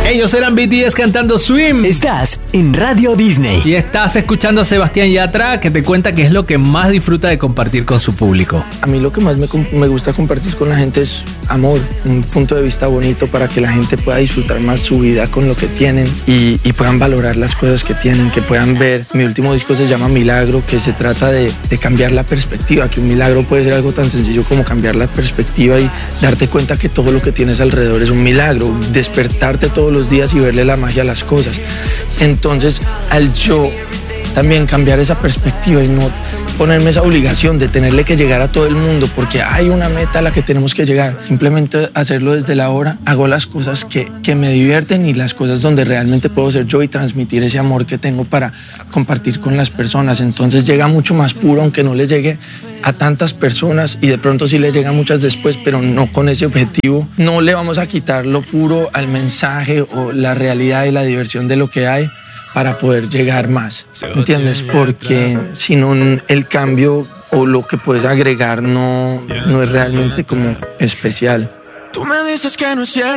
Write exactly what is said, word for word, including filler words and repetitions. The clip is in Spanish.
Ellos eran B T S cantando Swim. Estás en Radio Disney. Y estás escuchando a Sebastián Yatra, que te cuenta qué es lo que más disfruta de compartir con su público. A mí lo que más me, me gusta compartir con la gente es amor, un punto de vista bonito para que la gente pueda disfrutar más su vida con lo que tienen y, y puedan valorar las cosas que tienen, que puedan ver. Mi último disco se llama Milagro, que se trata de, de cambiar la perspectiva, que un milagro puede ser algo tan sencillo como cambiar la perspectiva y darte cuenta que todo lo que tienes alrededor es un milagro, despertarte todos los días y verle la magia a las cosas. Entonces, al yo también cambiar esa perspectiva y no ponerme esa obligación de tenerle que llegar a todo el mundo porque hay una meta a la que tenemos que llegar, simplemente hacerlo desde la hora, hago las cosas que, que me divierten y las cosas donde realmente puedo ser yo y transmitir ese amor que tengo para compartir con las personas. Entonces llega mucho más puro, aunque no le llegue a tantas personas y de pronto sí le llega muchas después, pero no con ese objetivo. No le vamos a quitar lo puro al mensaje o la realidad y la diversión de lo que hay para poder llegar más, ¿entiendes? Porque si no, el cambio o lo que puedes agregar no, no es realmente como especial. Tú me dices que no es cierto.